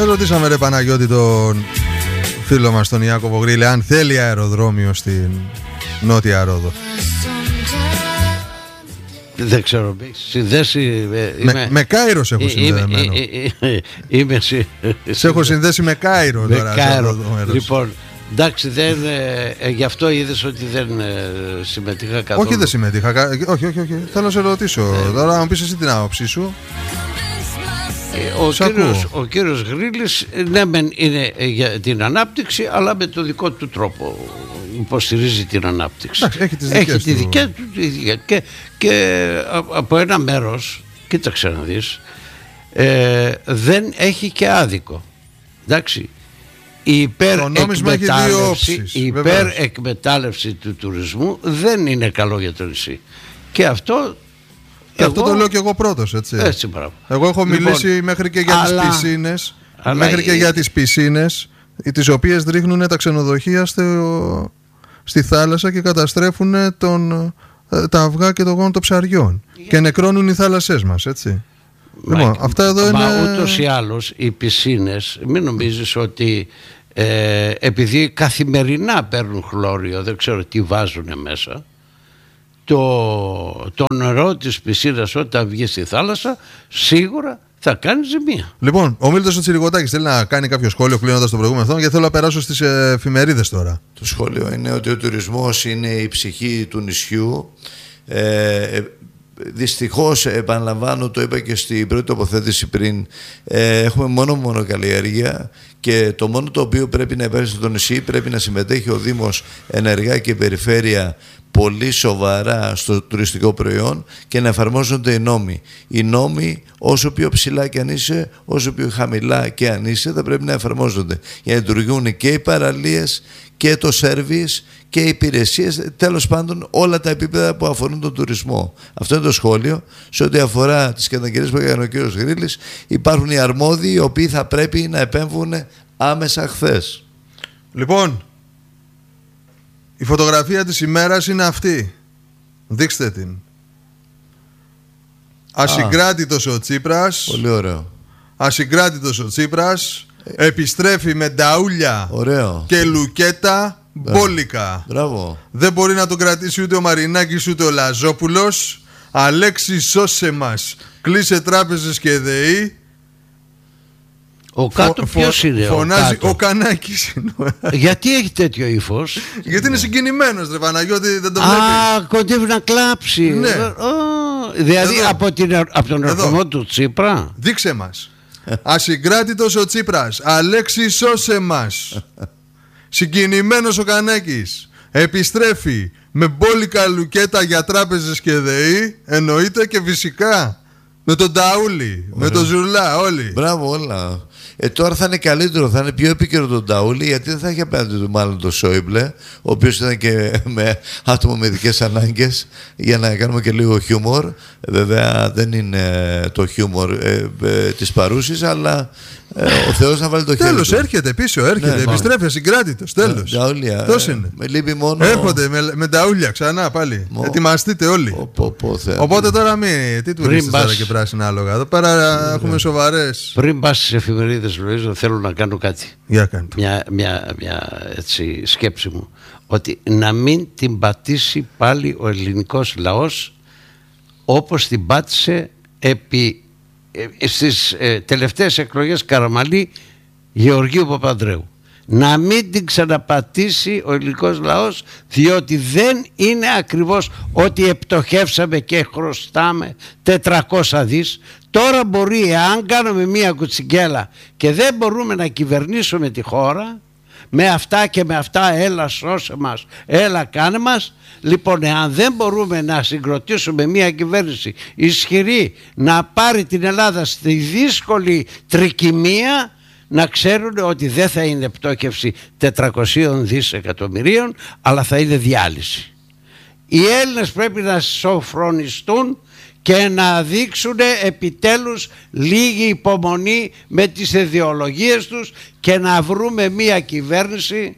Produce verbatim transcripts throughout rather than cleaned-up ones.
Δεν ρωτήσαμε ρε Παναγιώτη τον φίλο μας τον Ιάκωβο Γρήλε αν θέλει αεροδρόμιο στην Νότια Ρόδο. Δεν ξέρω, συνδέσει. Με, είμαι, με Κάιρο σε έχω συνδεδεμένο. Είμαι, σε έχω συνδέσει με Κάιρο με τώρα. Κάιρο. Λοιπόν, εντάξει, δεν, ε, γι' αυτό είδες ότι δεν ε, συμμετείχα καθόλου. Όχι, δεν συμμετείχα. Όχι, όχι, όχι. Θέλω να σε ρωτήσω. Ε, τώρα, να μου πεις εσύ την άποψή σου. Ε, ο, κύριος, ο κύριος Γρήλης, ναι, μεν είναι για την ανάπτυξη, αλλά με το δικό του τρόπο υποστηρίζει την ανάπτυξη. Άχι, έχει τις δικές έχει τη δική του. του και, και από ένα μέρος, κοίταξε να δεις, ε, δεν έχει και άδικο. Εντάξει. Η υπερεκμετάλλευση, η υπερεκμετάλλευση του τουρισμού δεν είναι καλό για το νησί. Και αυτό Και εγώ, αυτό το λέω και εγώ πρώτος, έτσι. Έτσι, μπράβο. Εγώ έχω λοιπόν, μιλήσει μέχρι και για αλλά, τις πισίνες, αλλά, μέχρι και η... για τις πισίνες, τις οποίες ρίχνουν τα ξενοδοχεία στο, στη θάλασσα και καταστρέφουν τον, τα αυγά και το γόνο των ψαριών. Yeah. Και νεκρώνουν οι θάλασσές μας, έτσι. Μα, λοιπόν, αυτά εδώ μα είναι... ούτως ή άλλως οι πισίνες, μην νομίζεις ότι ε, επειδή καθημερινά παίρνουν χλώριο, δεν ξέρω τι βάζουν μέσα, Το, το νερό της πισίνας όταν βγει στη θάλασσα σίγουρα θα κάνει ζημία. Λοιπόν, ο Μίλτος ο Τσιριγωτάκης θέλει να κάνει κάποιο σχόλιο κλείνοντας το προηγούμενο αυτό, γιατί θέλω να περάσω στις εφημερίδες τώρα. Το σχόλιο είναι ότι ο τουρισμός είναι η ψυχή του νησιού. Ε, δυστυχώς, επαναλαμβάνω, το είπα και στην πρώτη τοποθέτηση πριν, ε, έχουμε μόνο μονοκαλλιέργεια και το μόνο το οποίο πρέπει να υπάρχει στο νησί, πρέπει να συμμετέχει ο Δήμος ενεργά και η περιφέρεια πολύ σοβαρά στο τουριστικό προϊόν και να εφαρμόζονται οι νόμοι. Οι νόμοι, όσο πιο ψηλά και αν είσαι, όσο πιο χαμηλά και αν είσαι, θα πρέπει να εφαρμόζονται για να λειτουργούν και οι παραλίες και το σέρβις και οι υπηρεσίες, τέλος πάντων όλα τα επίπεδα που αφορούν τον τουρισμό. Αυτό είναι το σχόλιο. Σε ό,τι αφορά τις καταγγελίες που έκανε ο κ. Γρήλης, υπάρχουν οι αρμόδιοι οι οποίοι θα πρέπει να επέμβουν άμεσα χθες. Λοιπόν, η φωτογραφία της ημέρας είναι αυτή. Δείξτε την. Ασυγκράτητος ο Τσίπρας. Πολύ ωραίο. Ασυγκράτητος ο Τσίπρας. Ε, επιστρέφει με νταούλια ωραίο. Και λουκέτα μπόλικα. Μπράβο. Δεν μπορεί να τον κρατήσει ούτε ο Μαρινάκης ούτε ο Λαζόπουλος. Αλέξη, σώσε μας. Κλείσε τράπεζες και ΔΕΗ. Ο κάτω φω, ποιος είναι? Φωνάζει ο, ο Κανάκης. Γιατί έχει τέτοιο ύφος? Γιατί είναι συγκινημένος, ρε Παναγιώτη, δεν το βλέπεις? Α, κοντεύει να κλάψει. Ναι. Oh, δηλαδή από, την, από τον ερχομό του Τσίπρα. Δείξε μας. Ασυγκράτητος ο Τσίπρας. Αλέξη, σώσε μας. Συγκινημένος ο Κανάκης. Επιστρέφει με μπόλικα λουκέτα για τράπεζες και ΔΕΗ. Εννοείται, και φυσικά με τον Ταούλη, με τον Ζουρλά, όλοι. Μπράβο, όλα. Ε, τώρα θα είναι καλύτερο, θα είναι πιο επίκαιρο τον Ταούλη, γιατί δεν θα έχει απέναντι του μάλλον τον Σόιμπλε, ο οποίος ήταν και με άτομο με ειδικές ανάγκες, για να κάνουμε και λίγο χιούμορ. Ε, βέβαια δεν είναι το χιούμορ ε, ε, της παρούσης, αλλά ε, ο Θεός να βάλει το χέρι. Τέλος, του. έρχεται πίσω, έρχεται, ναι, επιστρέφει ασυγκράτητος. Τέλος. Ταούλια. Πώς είναι? Με λείπει μόνο. Έρχονται με, με ταούλια ξανά πάλι. Μο... Ετοιμαστείτε όλοι. Ο, ο, ο, Οπότε τώρα μην. Τι τουρίστες τώρα και πράσινα άλογα. Εδώ πέρα έχουμε σοβαρές. Πριν πας στις εφημερίδες, Λουίζο, θέλω να κάνω κάτι. Για κάνω. Μια, μια, μια έτσι, σκέψη μου. Ότι να μην την πατήσει πάλι ο ελληνικός λαός όπως την πάτησε επί, ε, στις ε, τελευταίες εκλογές Καραμαλή Γεωργίου Παπανδρέου. Να μην την ξαναπατήσει ο ελληνικός λαός, διότι δεν είναι ακριβώς ότι επτοχεύσαμε και χρωστάμε τετρακόσια δις. Τώρα μπορεί, αν κάνουμε μία κουτσιγκέλα και δεν μπορούμε να κυβερνήσουμε τη χώρα με αυτά και με αυτά, έλα σώσε μας, έλα κάνε μας. Λοιπόν, εάν δεν μπορούμε να συγκροτήσουμε μία κυβέρνηση ισχυρή να πάρει την Ελλάδα στη δύσκολη τρικυμία, να ξέρουν ότι δεν θα είναι πτώχευση τετρακοσίων δισεκατομμυρίων, αλλά θα είναι διάλυση. Οι Έλληνες πρέπει να σοφρονιστούν και να δείξουν επιτέλους λίγη υπομονή με τις ιδεολογίες τους και να βρούμε μία κυβέρνηση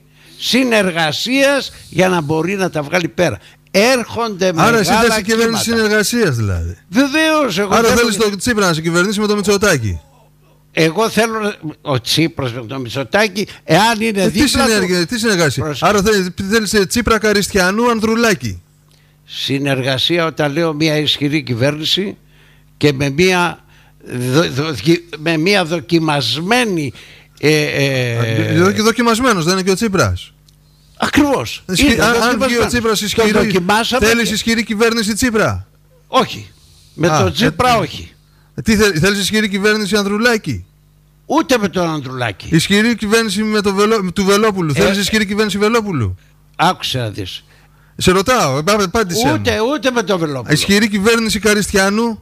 συνεργασίας για να μπορεί να τα βγάλει πέρα. Έρχονται Άρα μεγάλα εσύ θες η κυβέρνηση συνεργασίας δηλαδή? Βεβαίως. Άρα θέλω... θέλεις το Τσίπρα να σε κυβερνήσει με το Μητσοτάκη? εγώ θέλω ο Τσίπρας με τον Μητσοτάκη, εάν είναι ε, δίπλα τι, συνεργα... του... τι συνεργασία. Προς... Άρα θέλεις θέλει Τσίπρα Καριστιανού Ανδρουλάκη. Συνεργασία όταν λέω μια ισχυρή κυβέρνηση και με μια, δο, δο, με μια δοκιμασμένη ε, ε, Δο, δοκιμασμένος δεν είναι και ο Τσίπρας. Ακριβώς. Ισχυ... Αν βγει ο Τσίπρας ισχυρή, θέλεις και... ισχυρή κυβέρνηση Τσίπρα? Όχι. Με Α, τον Τσίπρα ε, όχι. Τι θέλεις, θέλεις ισχυρή κυβέρνηση Ανδρουλάκη? Ούτε με τον Ανδρουλάκη. Ισχυρή κυβέρνηση με το Βελό, του Βελόπουλου. Ε, θέλεις ισχυρή κυβέρνηση Βελόπουλου? Άκουσε να δεις. Σε ρωτάω, απάντησε. Ούτε, ούτε με τον Βελόπουλο. Ισχυρή κυβέρνηση Καριστιανού?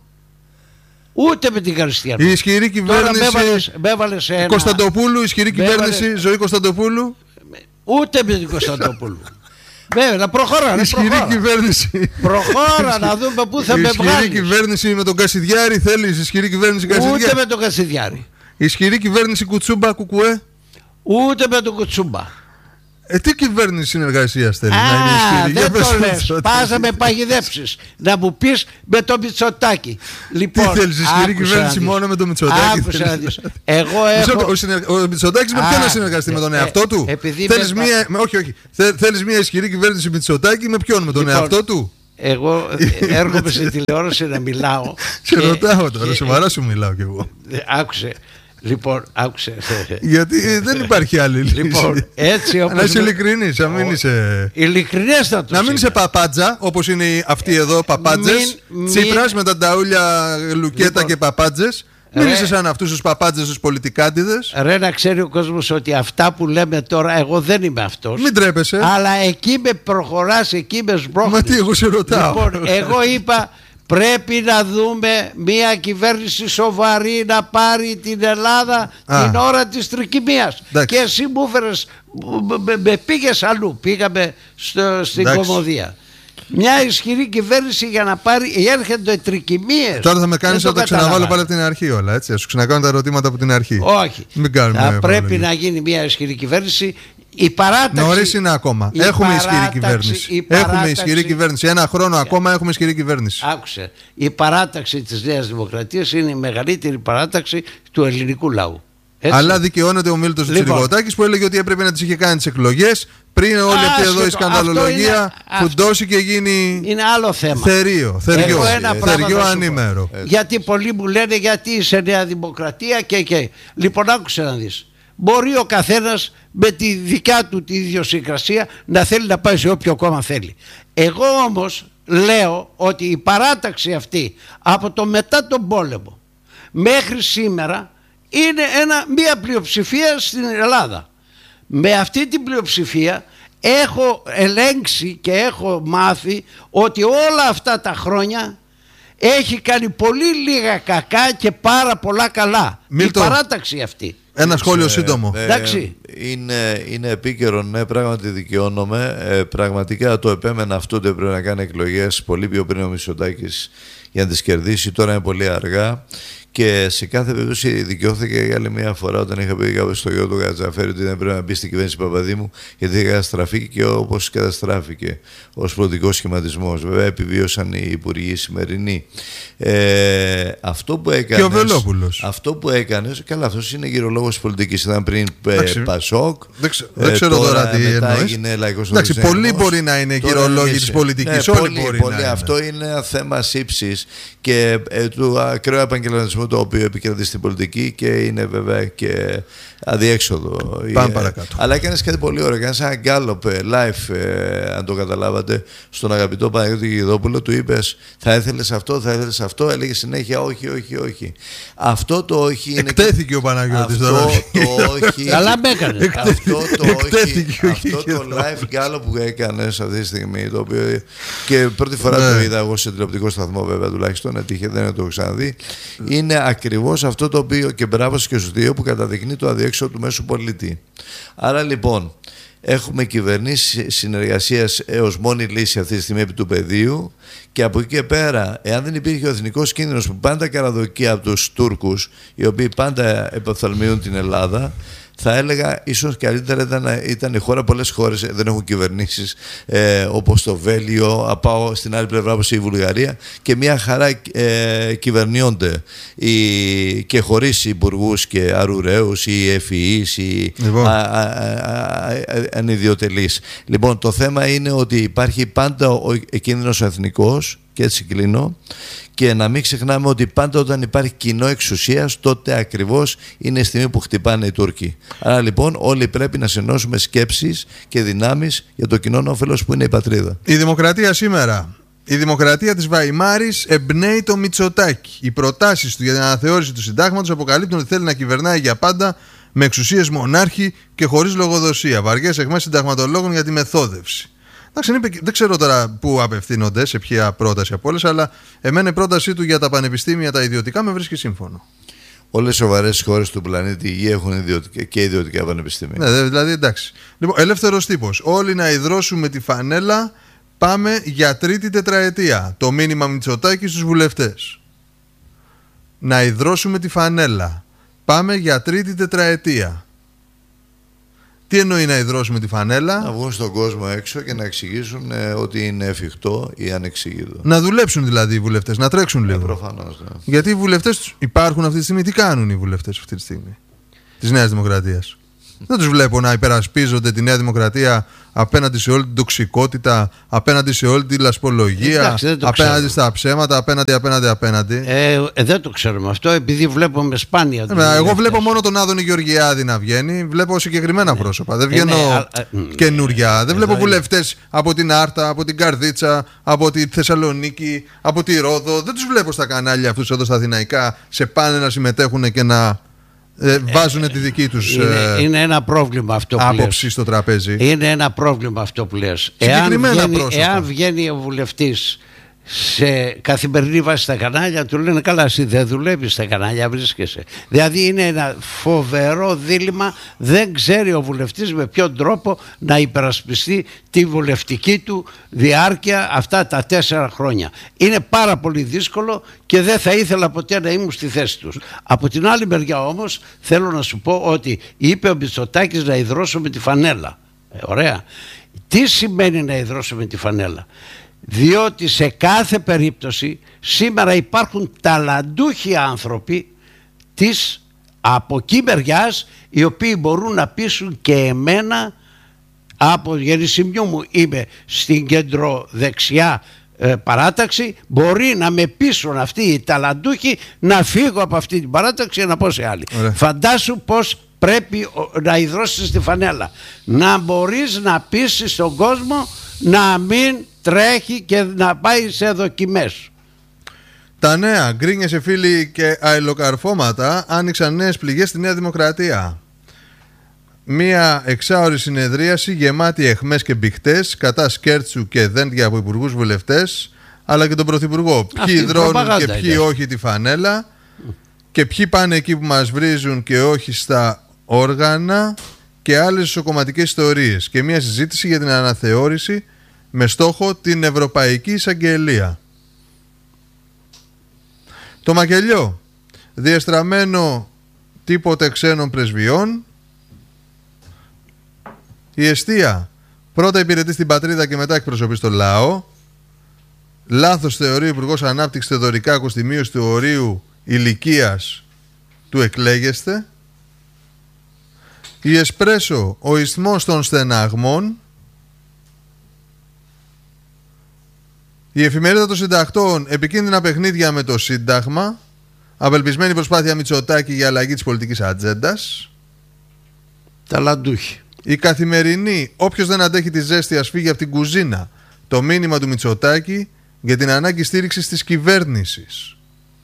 Ούτε με την Καριστιανού. Η ισχυρή κυβέρνηση ένα... Κωνσταντοπούλου, ισχυρή κυβέρνηση έβαλες... Ζωή Κωνσταντοπούλου? Ούτε με την Κωνσταντοπούλου. Βέβαια, να προχώρα, να ισχυρή προχώρα. Κυβέρνηση. Προχώρα να δούμε πού θα με βγάλεις. Ισχυρή κυβέρνηση με τον Κασιδιάρη θέλεις? Ισχυρή κυβέρνηση Κασιδιάρη? Ούτε με τον Κασιδιάρη. Ισχυρή κυβέρνηση Κουτσούμπα Κουκουέ? Ούτε με τον Κουτσούμπα. Ε, τι κυβέρνηση συνεργασίας θέλει? Α, να είναι ισχυρή? δεν το λες. Πας να με παγιδέψεις. Να μου πεις με το Μητσοτάκη. Λοιπόν, τι θέλεις, ισχυρή κυβέρνηση μόνο με το Μητσοτάκη? Άκουσα να δεις. Εγώ έχω... Ο, συνεργ... ο Μητσοτάκης με ποιον να συνεργαστεί? Με τον εαυτό του? Θέλεις με... μία... όχι, όχι. Θέλεις μία ισχυρή κυβέρνηση Μητσοτάκη με ποιον? Με τον λοιπόν, εαυτό του? Εγώ έρχομαι στην τηλεόραση να μιλάω. Σε ρωτάω τώρα, σοβαρά σου μιλάω κι εγώ. Άκουσε. Λοιπόν, άκουσε. Γιατί δεν υπάρχει άλλη λύση. Λοιπόν, έτσι όπως... Να είσαι ειλικρινής, να μην είσαι... Ειλικρινέστατος. Να μην είσαι παπάτζα, όπως είναι αυτοί εδώ παπάτζες. Μην, Τσίπρας μην... με τα νταούλια Λουκέτα λοιπόν, και παπάτζες. Μην είσαι σαν αυτούς τους παπάτζες, τους πολιτικάντιδες. Ρε, να ξέρει ο κόσμος ότι αυτά που λέμε τώρα, εγώ δεν είμαι αυτός. Μην τρέπεσαι. Αλλά εκεί με προχωράς, εκεί με σμπρώχνεις. Μα τι, εγώ σε ρωτάω. Λοιπόν, εγώ είπα... Πρέπει να δούμε μια κυβέρνηση σοβαρή να πάρει την Ελλάδα Α. την ώρα της τρικυμίας. Και εσύ μου έφερες, με, με πήγες αλλού, πήγαμε στο, στην Εντάξει. Κομμωδία. Μια ισχυρή κυβέρνηση για να πάρει, έρχονται τρικυμίες. Τώρα θα με κάνεις να τα ξαναβάλω πάλι από την αρχή όλα, έτσι. Θα σου ξανακάνω τα ερωτήματα από την αρχή. Όχι. Μην κάνουμε θα πρέπει πρόβλημα. να γίνει μια ισχυρή κυβέρνηση. Η παράταξη. Νωρίς είναι ακόμα. Η έχουμε παράταξη, ισχυρή κυβέρνηση. Η παράταξη, έχουμε ισχυρή κυβέρνηση. Ένα χρόνο ακόμα έχουμε ισχυρή κυβέρνηση. Άκουσε. Η παράταξη της Νέας Δημοκρατίας είναι η μεγαλύτερη παράταξη του ελληνικού λαού. Έτσι. Αλλά δικαιώνεται ο Μίλτος λοιπόν. Τσιριγωτάκης που έλεγε ότι έπρεπε να τις είχε κάνει τις εκλογές πριν όλη αυτή εδώ η σκανδαλολογία φουντώσει και γίνει. Είναι άλλο θέμα. Θερίο, θεριό, θεριό ανήμερο. Γιατί πολλοί μου λένε γιατί είσαι Νέα Δημοκρατία και και. Λοιπόν, άκουσε να δεις. Μπορεί ο καθένας με τη δικιά του τη ιδιοσυγκρασία να θέλει να πάει σε όποιο κόμμα θέλει. Εγώ όμως λέω ότι η παράταξη αυτή από το μετά τον πόλεμο μέχρι σήμερα είναι ένα, μια πλειοψηφία στην Ελλάδα. Με αυτή την πλειοψηφία έχω ελέγξει και έχω μάθει ότι όλα αυτά τα χρόνια έχει κάνει πολύ λίγα κακά και πάρα πολλά καλά. Μίλτο, η παράταξη αυτή. Ένα σχόλιο σύντομο. Ε, ε, είναι, είναι επίκαιρο, ναι, πράγματι δικαιώνομαι. Ε, πραγματικά το επέμενα αυτό ότι πρέπει να κάνει εκλογές πολύ πιο πριν ο Μητσοτάκης για να τις κερδίσει. Τώρα είναι πολύ αργά. Και σε κάθε περίπτωση δικαιώθηκε για άλλη μια φορά όταν είχα πει κάποιο στο γιο του Κατζαφέρη ότι δεν πρέπει να μπει στην κυβέρνηση Παπαδήμου, γιατί είχε καταστραφεί και όπως καταστράφηκε ως πολιτικός σχηματισμός. Βέβαια, επιβίωσαν οι υπουργοί σημερινοί. Ε, αυτό που έκανε. Και ο Βελόπουλος. Αυτό που έκανε. Καλά, αυτό είναι γυρολόγος πολιτικής. Ήταν πριν ε, Πασόκ. Δεν, ξε, ε, δεν ξέρω τώρα, τώρα τι εννοείς. Εντάξει, πολλοί μπορεί να είναι γυρολόγοι της πολιτικής. Ναι, όλοι πολύ, μπορεί πολύ. να είναι. Αυτό είναι ένα θέμα σύψης και ε, του ακραίου επαγγελματισμού το οποίο επικρατεί στην πολιτική και είναι βέβαια και αδιέξοδο. Πάμε παρακάτω. Αλλά έκανες κάτι πολύ ωραίο. Έκανες ένα γκάλωπ live, ε, αν το καταλάβατε, στον αγαπητό Παναγιώτη Γιδόπουλο. Του είπες θα ήθελες αυτό, θα ήθελες αυτό. Έλεγε συνέχεια όχι, όχι, όχι. Αυτό το όχι είναι. Εκτέθηκε ο Παναγιώτης αυτό τώρα. Το όχι. Καλά με έκανε. Αυτό το όχι. Αυτό το live γκάλωπ που έκανες αυτή τη στιγμή. Το οποίο και πρώτη φορά το είδα εγώ σε τηλεοπτικό σταθμό, βέβαια τουλάχιστον. Έτυχε, δεν το έχω ξαναδεί. Είναι ακριβώς αυτό το οποίο και μπράβο και στους δύο που καταδεικνύει το αδιέξοδο του μέσου πολίτη. Άρα λοιπόν έχουμε κυβερνήσεις συνεργασίας έως μόνη λύση αυτή τη στιγμή επί του πεδίου και από εκεί και πέρα, εάν δεν υπήρχε ο εθνικός κίνδυνος που πάντα καραδοκεί από τους Τούρκους, οι οποίοι πάντα εποφθαλμιούν την Ελλάδα, θα έλεγα ίσως καλύτερα ήταν, ήταν η χώρα. Πολλές χώρες δεν έχουν κυβερνήσεις, ε, όπως το Βέλγιο, πάω στην άλλη πλευρά όπως η Βουλγαρία, και μια χαρά ε, κυβερνιόνται οι, και χωρίς υπουργούς και αρουραίους ή ευφυείς ή λοιπόν. ανιδιοτελείς. Λοιπόν, το θέμα είναι ότι υπάρχει πάντα ο κίνδυνος ο εθνικός, και έτσι κλείνω, και να μην ξεχνάμε ότι πάντα όταν υπάρχει κοινό εξουσίας, τότε ακριβώς είναι η στιγμή που χτυπάνε οι Τούρκοι. Άρα λοιπόν όλοι πρέπει να συνώσουμε σκέψεις και δυνάμεις για το κοινό όφελος που είναι η πατρίδα. Η δημοκρατία σήμερα. Η δημοκρατία της Βαϊμάρης εμπνέει το Μητσοτάκη. Οι προτάσεις του για την αναθεώρηση του συντάγματος αποκαλύπτουν ότι θέλει να κυβερνάει για πάντα με εξουσίες μονάρχη και χωρίς λογοδοσία. Βαριές αιχμές συνταγματολόγων για τη μεθόδευση. Εντάξει, δεν ξέρω τώρα πού απευθύνονται, σε ποια πρόταση από όλες, αλλά εμένα η πρότασή του για τα πανεπιστήμια τα ιδιωτικά με βρίσκει σύμφωνο. Όλες οι σοβαρές χώρες του πλανήτη Γη έχουν ιδιωτικά και ιδιωτικά πανεπιστήμια. Ναι, δηλαδή εντάξει. Λοιπόν, ελεύθερος τύπος. Όλοι να ιδρώσουμε τη φανέλα, πάμε για τρίτη τετραετία. Το μήνυμα Μητσοτάκη στους βουλευτές. Να ιδρώσουμε τη φανέλα. Πάμε για τρίτη τετραετία. Τι εννοεί να ιδρώσουμε τη φανέλα? Να βγουν στον κόσμο έξω και να εξηγήσουν ε, ότι είναι εφικτό ή ανεξήγητο. Να δουλέψουν δηλαδή οι βουλευτές, να τρέξουν λίγο. Ε, προφανώς, ναι. Γιατί οι βουλευτές υπάρχουν αυτή τη στιγμή. Τι κάνουν οι βουλευτές αυτή τη στιγμή της Νέας Δημοκρατίας? Δεν τους βλέπω να υπερασπίζονται τη Νέα Δημοκρατία απέναντι σε όλη την τοξικότητα, απέναντι σε όλη την λασπολογία, εντάξει, απέναντι ξέρουμε. στα ψέματα, απέναντι, απέναντι, απέναντι. Ε, ε, δεν το ξέρουμε αυτό, επειδή βλέπουμε σπάνια. Ε, εγώ βλέπω μόνο τον Άδωνη Γεωργιάδη να βγαίνει, βλέπω συγκεκριμένα ναι. πρόσωπα. Δεν βγαίνω ε, ναι, καινούρια. Ε, δεν βλέπω βουλευτές από την Άρτα, από την Καρδίτσα, από τη Θεσσαλονίκη, από τη Ρόδο. Δεν τους βλέπω στα κανάλια αυτούς εδώ στα αθηναϊκά σε πάνε να συμμετέχουν και να. Ε, βάζουν ε, τη δική τους είναι, ε, είναι ένα πρόβλημα αυτό που άποψη λες. στο τραπέζι. Είναι ένα πρόβλημα αυτό που λες. Εάν βγαίνει, εάν βγαίνει ο βουλευτής σε καθημερινή βάση στα κανάλια, του λένε καλά, εσύ δεν δουλεύεις στα κανάλια, βρίσκεσαι. Δηλαδή είναι ένα φοβερό δίλημμα. Δεν ξέρει ο βουλευτής με ποιον τρόπο να υπερασπιστεί τη βουλευτική του διάρκεια αυτά τα τέσσερα χρόνια. Είναι πάρα πολύ δύσκολο και δεν θα ήθελα ποτέ να ήμουν στη θέση τους. Από την άλλη μεριά όμως θέλω να σου πω ότι είπε ο Μητσοτάκης να ιδρώσουμε τη φανέλα. Ε, ωραία. Τι σημαίνει να ιδρώσουμε τη φανέλα? Διότι σε κάθε περίπτωση σήμερα υπάρχουν ταλαντούχοι άνθρωποι της από εκεί μεριάς, οι οποίοι μπορούν να πείσουν και εμένα. Από γεννησιμιού μου είμαι στην κεντροδεξιά ε, παράταξη. Μπορεί να με πείσουν αυτοί οι ταλαντούχοι να φύγω από αυτή την παράταξη και να πω σε άλλη. Ωραία. Φαντάσου πως πρέπει να ιδρώσεις τη φανέλα, να μπορείς να πείσεις τον κόσμο να μην τρέχει και να πάει σε δοκιμές. Τα νέα, γκρίνιες, εφήλοι και αηλοκαρφώματα άνοιξαν νέες πληγές στη Νέα Δημοκρατία. Μία εξάωρη συνεδρίαση γεμάτη αιχμές και μπιχτές κατά Σκέρτσου και δέντια από υπουργούς, βουλευτές, αλλά και τον Πρωθυπουργό. Ποιοι δρώνουν και ποιοι όχι τη φανέλα και ποιοι πάνε εκεί που μας βρίζουν και όχι στα όργανα και άλλες ισοκομματικές ιστορίες. Και μία συζήτηση για την αναθεώρηση με στόχο την Ευρωπαϊκή Εισαγγελία. Το μακελιό, διεστραμμένο τίποτε ξένων πρεσβειών. Η εστία, πρώτα υπηρετεί στην πατρίδα και μετά εκπροσωπεί στο λαό. Λάθος θεωρεί ο Υπουργός Ανάπτυξης Θεοδωρικάκος στη μείωση του ορίου ηλικίας του εκλέγεστε. Η Εσπρέσο, ο ισθμός των στεναγμών. Η εφημερίδα των συντακτών, επικίνδυνα παιχνίδια με το Σύνταγμα. Απελπισμένη προσπάθεια Μητσοτάκη για αλλαγή της πολιτικής ατζέντας. Ταλαντούχη. Η Καθημερινή, όποιος δεν αντέχει τη ζέστη ας φύγει από την κουζίνα. Το μήνυμα του Μητσοτάκη για την ανάγκη στήριξης της κυβέρνησης.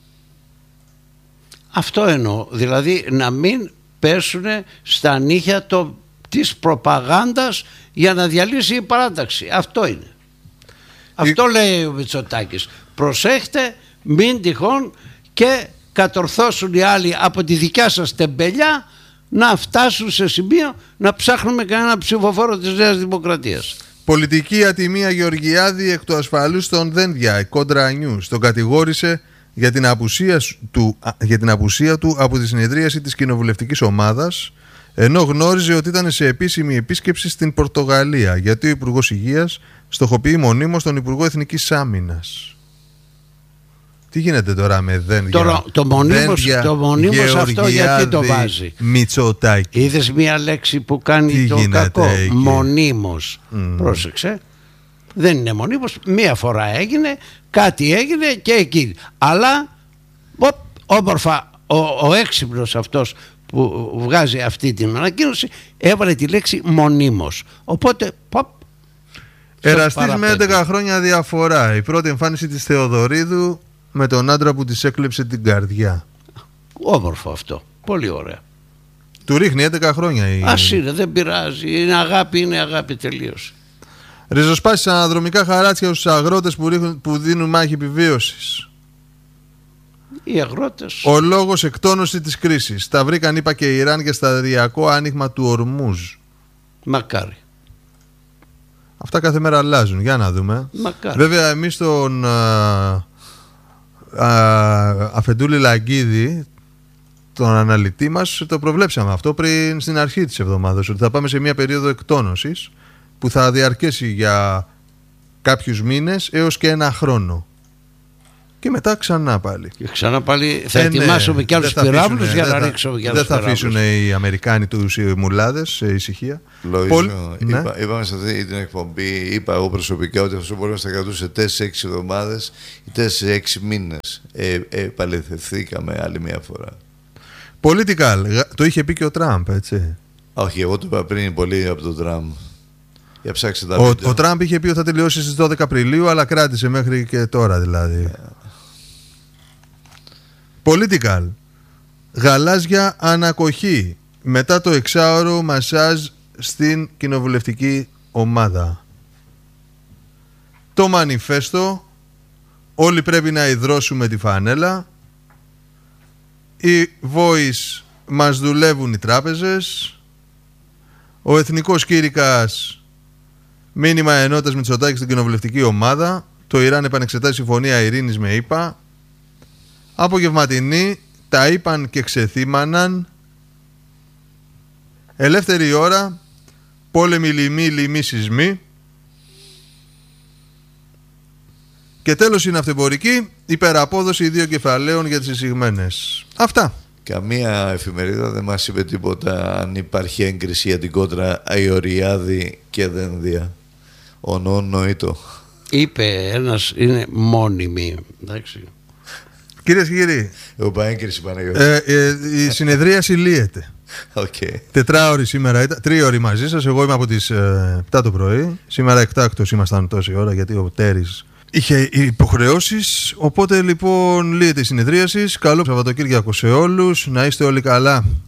Αυτό εννοώ, δηλαδή να μην πέσουν στα νύχια το, της προπαγάνδας για να διαλύσει η παράταξη. Αυτό είναι. Αυτό η... λέει ο Μητσοτάκης. Προσέχτε, μην τυχόν και κατορθώσουν οι άλλοι από τη δικιά σας τεμπελιά να φτάσουν σε σημείο να ψάχνουμε κανένα ψηφοφόρο της Νέας Δημοκρατίας. Πολιτική ατιμία Γεωργιάδη εκ του ασφαλούς στον Δένδια, η Κόντρα News. Τον κατηγόρησε για την, απουσία του, για την απουσία του από τη συνεδρίαση της κοινοβουλευτικής ομάδας, ενώ γνώριζε ότι ήταν σε επίσημη επίσκεψη στην Πορτογαλία, γιατί ο Υπουργός Υγείας στοχοποιεί μονίμως τον Υπουργό Εθνικής Άμυνας. Τι γίνεται τώρα με δεν Τώρα, το μονίμως, το μονίμως αυτό γιατί το βάζει? Μητσοτάκη. Είδες μία λέξη που κάνει Τι το κακό? εκεί? Μονίμως. Mm. Πρόσεξε. Δεν είναι μονίμως. Μία φορά έγινε, κάτι έγινε και εκεί. Αλλά οπ, όμορφα ο, ο έξυπνος αυτός που βγάζει αυτή την ανακοίνωση έβαλε τη λέξη μονίμως. Οπότε ποπ, εραστής με έντεκα χρόνια διαφορά. Η πρώτη εμφάνιση της Θεοδωρίδου με τον άντρα που της έκλεψε την καρδιά. Όμορφο αυτό. Πολύ ωραία. Του ρίχνει έντεκα χρόνια η... Ας είναι, δεν πειράζει. Είναι αγάπη, είναι αγάπη, τελείως. Ριζοσπάσεις αναδρομικά χαράτσια στους αγρότες που, ρίχνουν, που δίνουν μάχη επιβίωσης. Οι αγρότες. Ο λόγος εκτόνωση της κρίσης. Τα βρήκαν, είπα, και η Ιράν για σταδιακό άνοιγμα του Ορμούζ. Μακάρι. Αυτά κάθε μέρα αλλάζουν. Για να δούμε. Μακάρι. Βέβαια, εμείς τον α, α, Αφεντούλη Λαγκίδη, τον αναλυτή μας, το προβλέψαμε αυτό πριν στην αρχή της εβδομάδας, ότι θα πάμε σε μια περίοδο εκτόνωσης που θα διαρκέσει για κάποιους μήνες έως και ένα χρόνο. Και μετά ξανά πάλι. Και ξανά πάλι θα ε, ετοιμάσουμε ναι, και άλλους πυράβλους για να ρίξουμε και άλλους πυράβλους. Δεν θα αφήσουν οι Αμερικάνοι τους μουλάδες σε ησυχία. Λογίζω. Πολ... Είπα, ναι. Είπαμε σε αυτή την εκπομπή, είπα εγώ προσωπικά ότι αυτό μπορεί να στα κρατούσε τέσσερις έξι εβδομάδες ή τέσσερις έξι μήνες. Ε, ε, παλαιθευθήκαμε άλλη μια φορά. Political. Το είχε πει και ο Τραμπ, έτσι. Όχι, εγώ το είπα πριν πολύ από τον Τραμπ. Για ψάξτε τα ο, βίντεο. ο Τραμπ είχε πει ότι θα τελειώσει στις δώδεκα Απριλίου, αλλά κράτησε μέχρι και τώρα δηλαδή. Yeah. Political. Γαλάζια ανακοχή μετά το εξάωρο μασάζ στην κοινοβουλευτική ομάδα. Το μανιφέστο. Όλοι πρέπει να ιδρώσουμε τη φανέλα. Η Voice, μας δουλεύουν οι τράπεζες. Ο Εθνικός Κήρυκας, μήνυμα ενότητας Μητσοτάκη στην κοινοβουλευτική ομάδα. Το Ιράν επανεξετάζει συμφωνία ειρήνης με ΗΠΑ. Απογευματινή, τα είπαν και ξεθύμαναν. Ελεύθερη ώρα, πόλεμοι λοιμοί, λοιμοί σεισμοί. Και τέλος η ναυτεμπορική, υπεραπόδοση ιδίων κεφαλαίων για τις εισηγμένες. Αυτά. Καμία εφημερίδα δεν μας είπε τίποτα αν υπάρχει έγκριση για την κόντρα Αϊωριάδη και Δένδια. Ονόνοητο. Είπε ένας, είναι μόνιμη. Εντάξει. Κυρίες και κύριοι, Εγώ είπα έγκριση Παναγιώτη. ε, ε, η συνεδρίαση λύεται. Okay. Τετράωρη σήμερα ήταν, τρίωρη μαζί σας. Εγώ είμαι από τις ε, επτά το πρωί. Σήμερα εκτάκτως ήμασταν τόση ώρα γιατί ο Τέρης είχε υποχρεώσεις. Οπότε λοιπόν λύεται η συνεδρίαση. Καλό Σαββατοκύριακο σε όλους. Να είστε όλοι καλά.